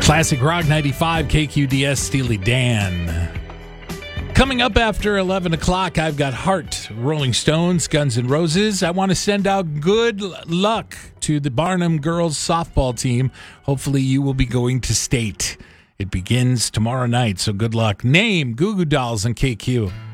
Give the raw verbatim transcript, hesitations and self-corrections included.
Classic Rock ninety-five, K Q D S, Steely Dan. Coming up after eleven o'clock, I've got Heart, Rolling Stones, Guns N' Roses. I want to send out good luck to the Barnum girls softball team. Hopefully you will be going to state. It begins tomorrow night, so good luck. Name, Goo Goo Dolls, and K Q.